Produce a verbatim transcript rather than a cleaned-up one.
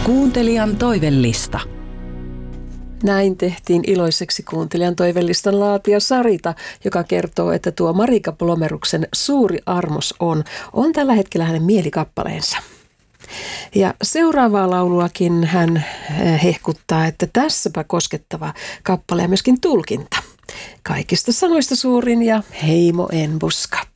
Kuuntelijan toivellista. Näin tehtiin iloiseksi kuuntelijan toivellistan laatija Sarita, joka kertoo, että tuo Marika Plomeruksen Suuri armos on, on tällä hetkellä hänen mielikappaleensa. Ja seuraavaa lauluakin hän hehkuttaa, että tässäpä koskettava kappale ja myöskin tulkinta. Kaikista sanoista suurin ja heimo en buska.